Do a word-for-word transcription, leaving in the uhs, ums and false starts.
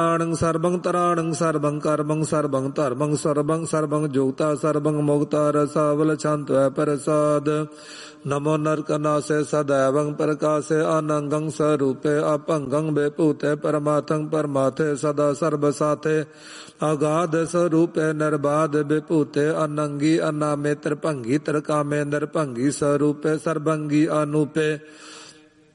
ਆਣੰ ਸਰਬੰ ਤਰਾਣੰ ਸਰਬੰ ਕਰਮੰ ਸਰਬੰ ਧਰਮੰ ਸਰਬੰ ਸਰਬੰ ਜੋਗਤਾ ਸਰਬੰ ਮੁਕਤਾ ਰਸਾਵਲ ਛੰਤਵੈ ਪ੍ਰਸਾਦ ਨਮੋ ਨਰਕਨਾਸੇ ਸਦੈਵੰ ਪ੍ਰਕਾਸੇ ਆਨੰਗੰ ਸਰੂਪੇ ਅਭੰਗੰ ਬੇਭੂਤੇ ਪਰਮਾਤੰ ਪਰਮਾਥੇ ਸਦਾ ਸਰਬ ਸਾਥੇ ਅਗਾਧ ਸਰੂਪੇ ਨਿਰਬਾਧ ਵਿਭੂਤੇ ਅਨੰਗੀ ਅਨਾਮੇ ਤ੍ਰਿਭੰਗੀ ਤ੍ਰਿਕਾਮੇ ਨਿਰਭੰਗੀ ਸਰੂਪੇ ਸਰਬੰਗੀ ਅਨੂਪੇ